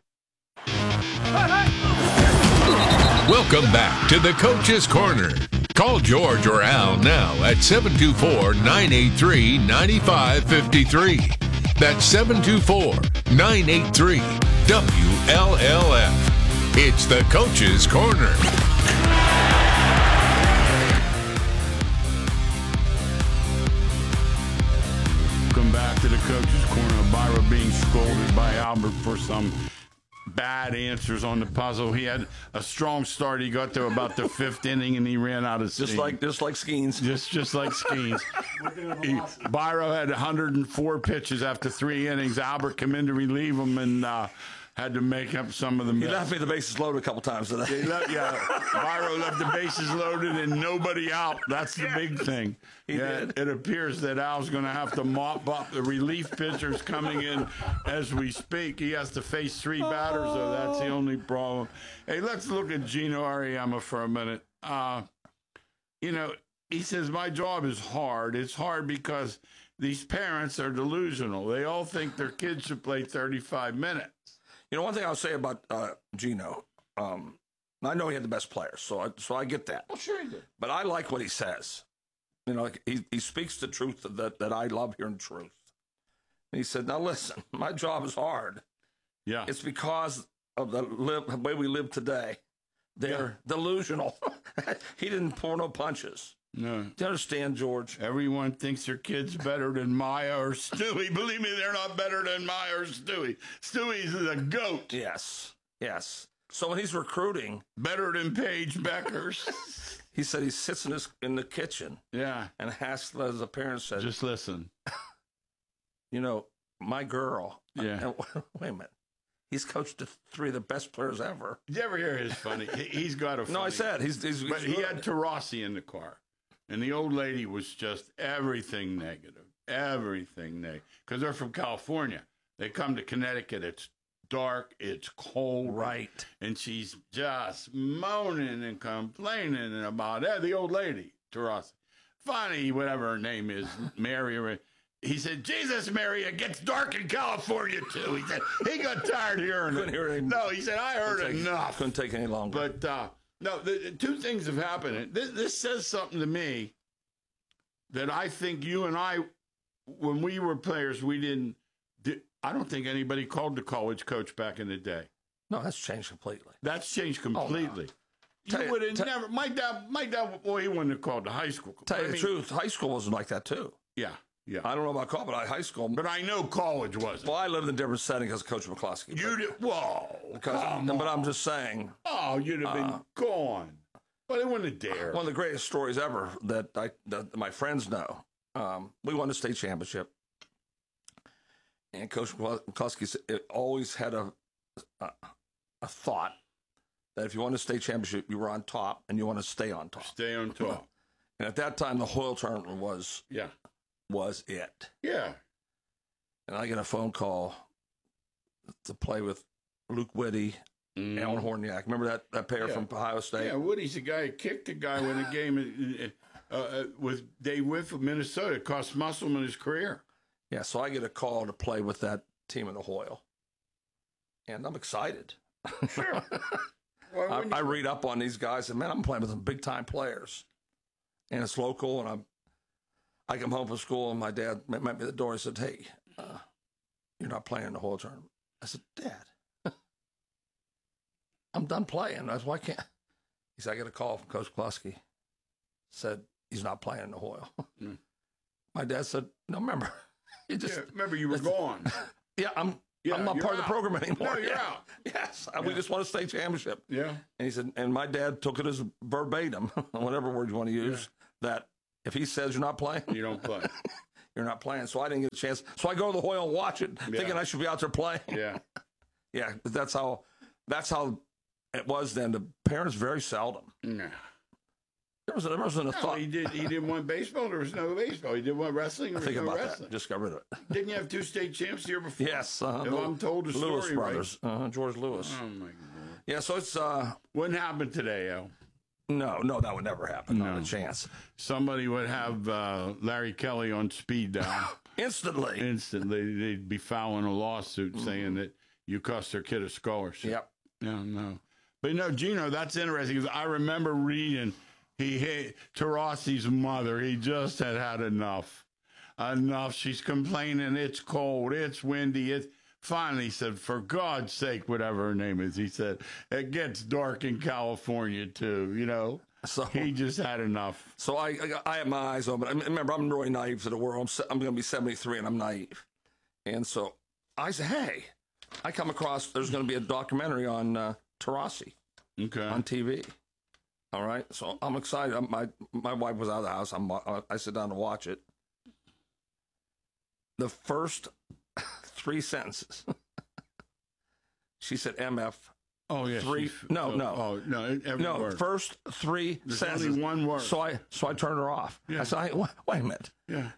E: Welcome back to the Coach's Corner. Call George or Al now at 724-983-9553. That's 724-983-WLLF. It's the Coach's Corner.
F: Welcome back to the Coach's Corner. Byron being scolded by Albert for some bad answers on the puzzle. He had a strong start. He got to about the 5th inning and he ran out of steam.
G: Just like Skeens.
F: Just like Skeens. Byro had 104 pitches after 3 innings. Albert came in to relieve him and had to make up some of them.
G: He left me the bases loaded a couple times today.
F: Byro left the bases loaded and nobody out. That's the big thing. It appears that Al's going to have to mop up the relief pitchers coming in as we speak. He has to face 3 batters, so that's the only problem. Hey, let's look at Gino Auriemma for a minute. He says, my job is hard. It's hard because these parents are delusional. They all think their kids should play 35 minutes.
G: One thing I'll say about Gino, I know he had the best players, so I get that.
F: Well, sure he did.
G: But I like what he says. He speaks the truth that I love hearing truth. And he said, now listen, my job is hard.
F: Yeah.
G: It's because of the way we live today. They're delusional. He didn't pour no punches.
F: No.
G: Do you understand, George?
F: Everyone thinks their kid's better than Maya or Stewie. Believe me, they're not better than Maya or Stewie. Stewie's the GOAT.
G: Yes. So when he's recruiting...
F: Better than Paige Beckers.
G: He said he sits in the kitchen.
F: Yeah.
G: And asks, as a parent said...
F: Just listen.
G: My girl...
F: Yeah.
G: Wait a minute. He's coached 3 of the best players ever.
F: Did you ever hear his funny? He's got a funny...
G: No, I said he's
F: but he had Tarasi in the car. And the old lady was just everything negative. Because they're from California. They come to Connecticut. It's dark. It's cold.
G: Right.
F: And she's just moaning and complaining about the old lady, Tarasi. Finally, whatever her name is, Mary. He said, Jesus, Mary, it gets dark in California, too. He said, he got tired hearing it.
G: Couldn't hear it.
F: No, he said, I heard enough.
G: Couldn't take any longer.
F: But, no, the 2 things have happened. This says something to me that I think you and I, when we were players, I don't think anybody called the college coach back in the day.
G: No, that's changed completely.
F: That's changed completely.
G: Oh, no.
F: You would have never. My dad, he wouldn't have called the high school.
G: Tell you the truth, high school wasn't like that too.
F: Yeah.
G: I don't know about college, but high school.
F: But I know college wasn't.
G: Well, I lived in a different setting because of Coach McCloskey.
F: You did? Whoa.
G: But I'm just saying.
F: Oh, you'd have been gone. Well, they wouldn't have dared.
G: One of the greatest stories ever that my friends know. We won the state championship, and Coach McCloskey always had a thought that if you won the state championship, you were on top, and you want to stay on top.
F: Stay on top.
G: And at that time, the Hoyle tournament was it.
F: Yeah.
G: And I get a phone call to play with Luke Whitty, Alan Horniak. Remember that pair from Ohio State?
F: Yeah, Woody's the guy who kicked the guy when the game with Dave Whiff of Minnesota. It cost Musselman his career.
G: Yeah, so I get a call to play with that team in the Hoyle. And I'm excited.
F: Sure.
G: I read up on these guys, and, man, I'm playing with some big-time players. And it's local, and I come home from school, and my dad met me at the door and said, hey, you're not playing in the Hoyle tournament. I said, Dad, I'm done playing. That's why I can't. He said, I got a call from Coach Kluski. Said he's not playing in the Hoyle. My dad said, no, remember.
F: Remember you were gone.
G: Yeah, I'm not part of the program anymore.
F: No, you're out.
G: Yes, we just won a state championship.
F: Yeah.
G: And he said, and my dad took it as verbatim, whatever word you want to use, that if he says you're not playing,
F: you don't play.
G: You're not playing. So I didn't get a chance. So I go to the Hoyle and watch it, thinking I should be out there playing.
F: Yeah.
G: Yeah, but that's how it was then. The parents very seldom.
F: No.
G: There wasn't a thought.
F: He didn't want baseball. There was no baseball. He didn't want wrestling. There was no wrestling.
G: Just got rid of it.
F: Didn't you have 2 state champs the year before?
G: Yes.
F: If I'm told the story
G: Lewis brothers.
F: right.
G: George Lewis.
F: Oh, my God.
G: Yeah, so it's...
F: Wouldn't happen today, Al.
G: No, that would never happen. Not a chance.
F: Somebody would have Larry Kelly on speed dial.
G: Instantly.
F: They'd be filing a lawsuit saying that you cost their kid a scholarship.
G: Yep.
F: No. But no, Gino, that's interesting because I remember reading Taurasi's mother. He just had enough. She's complaining. It's cold. It's windy. Finally, he said, for God's sake, whatever her name is, he said, it gets dark in California, too, you know. So he just had enough.
G: So I have my eyes open. Remember, I'm really naive to the world. I'm going to be 73, and I'm naive. And so I said, hey, I come across, there's going to be a documentary on Taurasi on TV. All right? So I'm excited. My wife was out of the house. I sit down to watch it. The first 3 sentences. She said MF.
F: Oh, yeah.
G: No.
F: Every word.
G: First 3
F: There's
G: sentences.
F: only one word.
G: So I turned her off.
F: Yeah.
G: I said, wait a minute.
F: Yeah.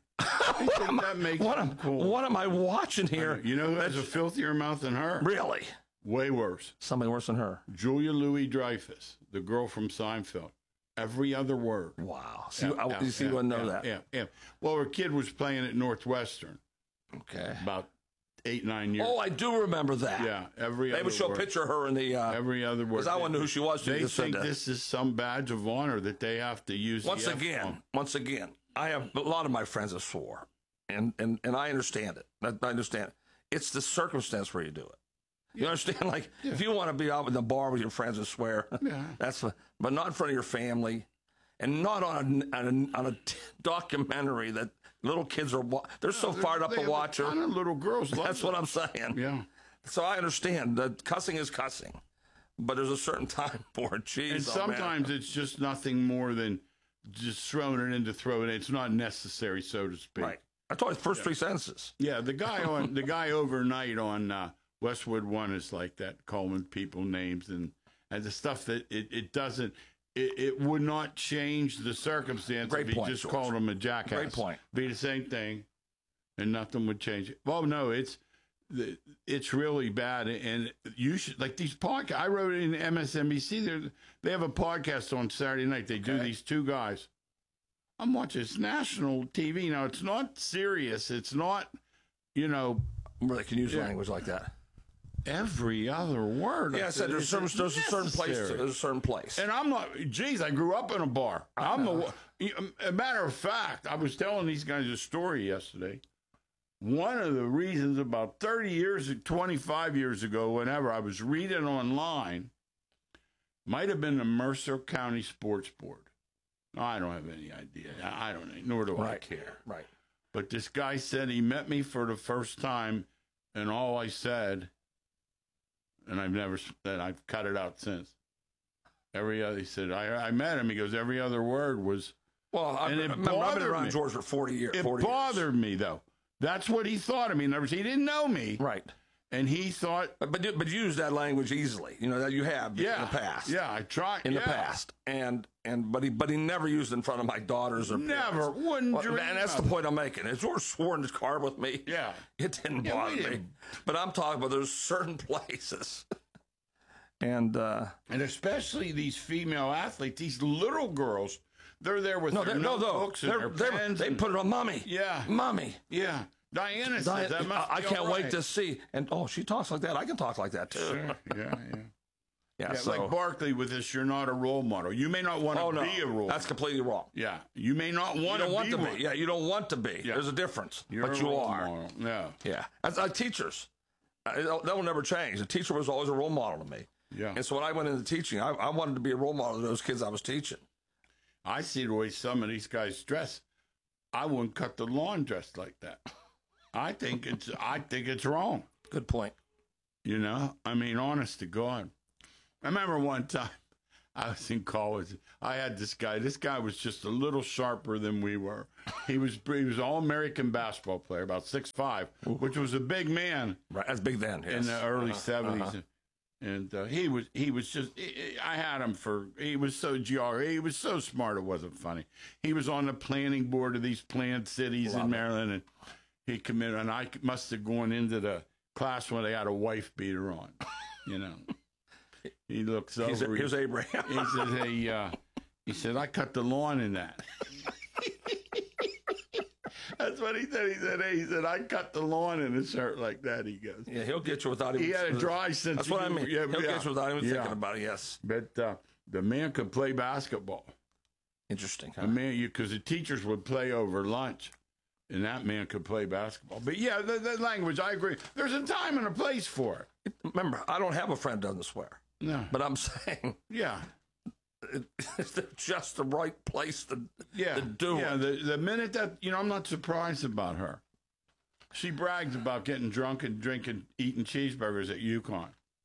G: What am I watching here?
F: You know who has a filthier mouth than her?
G: Really?
F: Way worse.
G: Somebody worse than her.
F: Julia Louis-Dreyfus, the girl from Seinfeld. Every other word.
G: Wow. You wouldn't know that.
F: Yeah. Well, her kid was playing at Northwestern.
G: Okay.
F: About 8-9 years.
G: Oh, I do remember that.
F: Yeah, every other
G: They would show a picture of her in the...
F: every other word.
G: Because I wouldn't know who she was.
F: They think this is some badge of honor that they have to use.
G: Once again, I have a lot of my friends that swore, and I understand it. I understand it. It's the circumstance where you do it. You understand? Like, if you want to be out in the bar with your friends and swear, but not in front of your family, and not on a documentary that little kids are. They're so fired up to watch her.
F: Little girls.
G: That's what I'm saying.
F: Yeah.
G: So I understand that cussing is cussing, but there's a certain time for it. Jeez,
F: and sometimes it's just nothing more than just throwing it into throwing it. It's not necessary, so to speak.
G: Right. I told you the first 3 sentences.
F: Yeah, the guy overnight on Westwood One is like that, calling people names and the stuff that it doesn't. It would not change the circumstance if he just called him a jackass.
G: Great point.
F: Be the same thing, and nothing would change it. Well, no, it's really bad, and you should like these podcasts. I wrote it in MSNBC. They have a podcast on Saturday night. They do these 2 guys. I'm watching this national TV now. It's not serious. It's not,
G: where they can use language like that.
F: Every other word.
G: Yeah, I said there's a certain place. There's a certain place.
F: And I'm not. Geez, I grew up in a bar. A matter of fact, I was telling these guys a story yesterday. One of the reasons about 25 years ago, whenever I was reading online, might have been the Mercer County Sports Board. I don't have any idea. I don't know. Nor do I care.
G: Right.
F: But this guy said he met me for the first time, and all I said. And I've cut it out since. He said, I met him. He goes, every other word was.
G: Well, I've been around George for 40 years.
F: It bothered me, though. That's what he thought of me. In other words, he didn't know me.
G: Right.
F: And he thought.
G: But you use that language easily. That you have in the past.
F: Yeah, I tried.
G: In the past. But he never used it in front of my daughters or
F: never.
G: Parents.
F: Wouldn't dream.
G: And that's the point I'm making. If George swore in his car with me, it didn't bother me. But I'm talking about there's certain places. And
F: especially these female athletes, these little girls, they're there with their notebooks and their pens.
G: They put it on mommy.
F: Yeah.
G: Mommy.
F: Yeah. Diana says that must
G: I
F: be
G: can't
F: all
G: wait
F: right.
G: to see. And she talks like that. I can talk like that too.
F: Sure. Yeah.
G: Yeah,
F: so, like Barkley with this, you're not a role model. You may not want to be a role model.
G: That's completely wrong.
F: Yeah. You may not want to be one.
G: Yeah, you don't want to be. Yeah. There's a difference.
F: You're
G: but
F: a
G: you
F: role
G: are.
F: Model. Yeah.
G: Yeah. As teachers, that will never change. The teacher was always a role model to me.
F: Yeah.
G: And so when I went into teaching, I wanted to be a role model to those kids I was teaching.
F: I see the way some of these guys dress. I wouldn't cut the lawn dressed like that. I think it's wrong.
G: Good point.
F: You know, I mean, honest to God. I remember one time I was in college. I had this guy. This guy was just a little sharper than we were. He was an All-American basketball player, about 6'5", which was a big man.
G: Right, that's big then. Yes.
F: In the early 70s. And he was just, I had him he was so he was so smart it wasn't funny. He was on the planning board of these planned cities in Maryland, and he committed, and I must have gone into the class when they had a wife beater on, you know. He looks over.
G: Here's Abraham.
F: He said, "Hey," he said, "I cut the lawn in that." That's what he said. He said, "I cut the lawn in a shirt like that." He goes,
G: "Yeah, he'll get you without even."
F: He had a dry sense.
G: That's what I mean. He'll get you without even thinking about it. Yes,
F: but the man could play basketball.
G: Interesting. Huh?
F: The man, because the teachers would play over lunch. And that man could play basketball. But yeah, the language, I agree. There's a time and a place for
G: it. Remember, I don't have a friend who doesn't swear.
F: No.
G: But I'm saying,
F: yeah,
G: it's just the right place to do it.
F: Yeah, the minute that, I'm not surprised about her. She brags about getting drunk and drinking, eating cheeseburgers at UConn.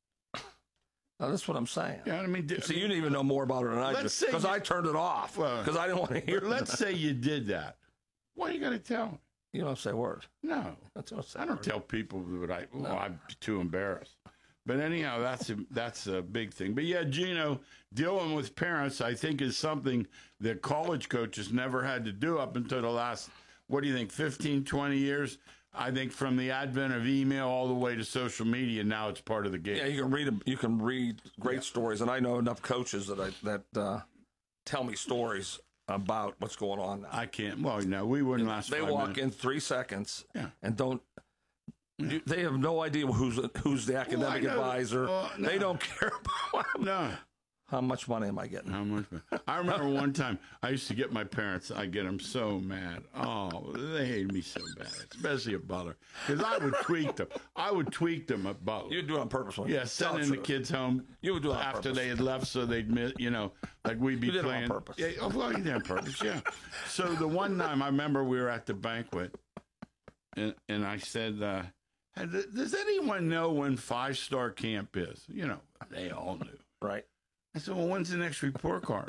G: Now, that's what I'm saying.
F: Yeah, I mean,
G: you didn't even know more about her than I did. Because I turned it off. Because I didn't want to hear it.
F: Let's say you did that. What are you going to tell me?
G: You don't say a word.
F: No. I don't tell people that I'm too embarrassed. But anyhow, that's a big thing. But yeah, Gino, dealing with parents, I think, is something that college coaches never had to do up until the last, 15, 20 years? I think from the advent of email all the way to social media, now it's part of the game.
G: Yeah, you can read great stories, and I know enough coaches that tell me stories about what's going on now.
F: I can't. Well, no, we wouldn't last 5 minutes.
G: They walk in 3 seconds and don't. They have no idea who's the academic advisor. No. They don't care about how much money am I getting.
F: How much? I remember one time I used to get my parents. I get them so mad. Oh, they hated me so bad, especially at Butler, because I would tweak them. I would tweak them at Butler.
G: You'd do it on purpose.
F: Yeah, sending the kids home.
G: You would do it
F: after they had left, so they'd miss. Like we'd be
G: you did
F: playing.
G: It on purpose.
F: Yeah, well, you did it on purpose. Yeah. So the one time I remember we were at the banquet, and I said, "Does anyone know when 5-star camp is?" They all knew.
G: Right.
F: I said, "Well, when's the next report card?"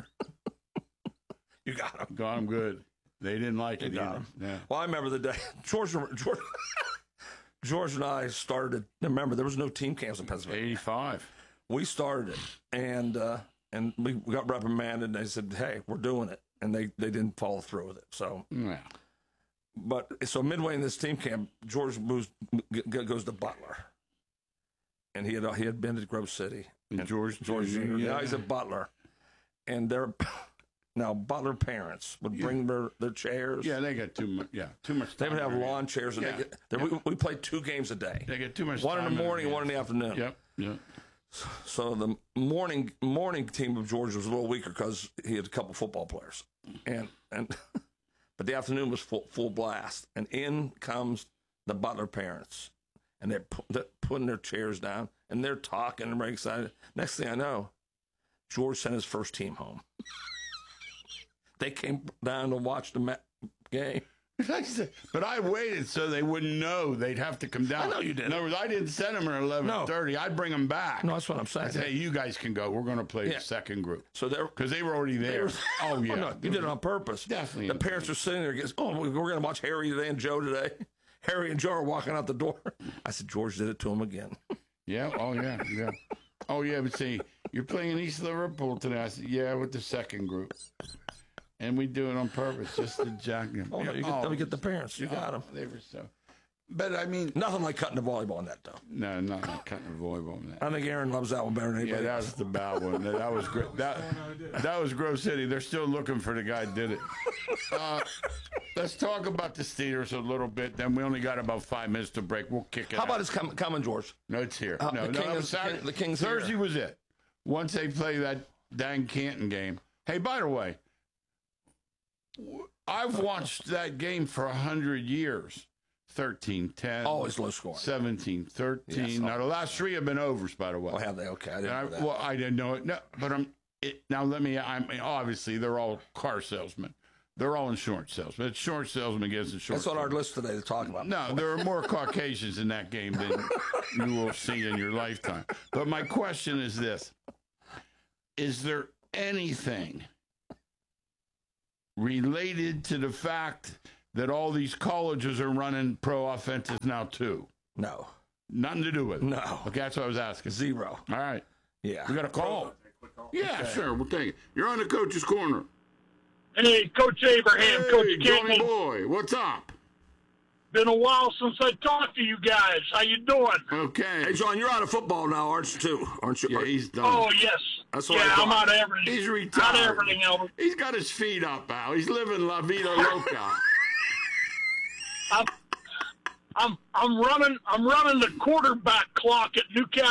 G: You got them.
F: Got them good. They didn't like it either. Yeah.
G: Well, I remember the day George and I started. Remember, there was no team camps in Pennsylvania.
F: 85.
G: We started it, and we got reprimanded. And they said, "Hey, we're doing it," and they didn't follow through with it. So,
F: yeah.
G: But so midway in this team camp, George goes to Butler, and he had been to Grove City.
F: And George
G: Jr. Yeah, he's at Butler, and now Butler parents would bring their chairs.
F: Yeah, they got too much. Yeah, too much.
G: They would have lawn chairs, and we played 2 games a day.
F: They get too much.
G: One in the morning, one in the afternoon.
F: Yep.
G: So the morning team of George was a little weaker because he had a couple football players, and but the afternoon was full blast, and in comes the Butler parents, and they're putting their chairs down, and they're talking and very excited. Next thing I know, George sent his first team home. They came down to watch the game.
F: But I waited so they wouldn't know they'd have to come down.
G: I know you didn't.
F: In other words, I didn't send them at 11:30. I'd bring them back.
G: No, that's what I'm saying.
F: I'd say, "Hey, you guys can go. We're going to play the second group."
G: So
F: because they were already there. Oh yeah,
G: no, you did it on purpose.
F: Definitely.
G: The parents are sitting there. We're going to watch Harry today and Joe today. Harry and Joe are walking out the door. I said, George did it to him again.
F: Yeah. Oh yeah. Yeah. Oh yeah. But see, you're playing East Liverpool today. I said, yeah, with the second group. And we do it on purpose, just to jack them.
G: Oh, no, let me get the parents. You got them.
F: They were so. But I mean,
G: nothing like cutting the volleyball in that, though.
F: No, not like cutting the volleyball in that.
G: I think Aaron loves that one better than anybody.
F: Yeah, that was the bad one. That was great. That was Grove City. They're still looking for the guy who did it. Let's talk about the Steelers a little bit. Then we only got about 5 minutes to break. We'll kick it
G: How
F: out.
G: about his coming, George?
F: No, it's here.
G: The King's
F: Thursday
G: here.
F: was it. Once they play that dang Canton game. Hey, by the way, I've watched that game for 100 years. 13-10.
G: Always low scoring.
F: 17-13.
G: Yes,
F: now, the last 3 have been overs, by the way.
G: Oh, have they? Okay, I didn't know that.
F: Well, I didn't know it. No, but obviously, they're all car salesmen. They're all insurance salesmen. It's insurance salesmen against insurance.
G: That's on our list today to talk about.
F: No, there are more Caucasians in that game than you will see in your lifetime. But my question is this. Is there anything related to the fact that all these colleges are running pro offenses now, too?
G: No.
F: Nothing to do with it?
G: No.
F: Okay, that's what I was asking.
G: Zero.
F: All right.
G: Yeah.
F: We got a call. Yeah, okay. Sure. We'll take it. You're on the Coach's Corner.
B: Hey, Coach Abraham,
F: hey,
B: Coach
F: Johnny
B: Campbell.
F: Boy, what's up?
B: Been a while since I talked to you guys. How you doing?
F: Okay.
G: Hey, John, you're out of football now, aren't you, too? Aren't you?
F: Yeah, he's done.
B: Oh, yes.
G: That's what I
B: I'm out of everything.
F: He's retired.
B: Out of everything, Albert.
F: He's got his feet up, Al. He's living La Vida Loca.
B: I'm running the quarterback clock at Newcastle.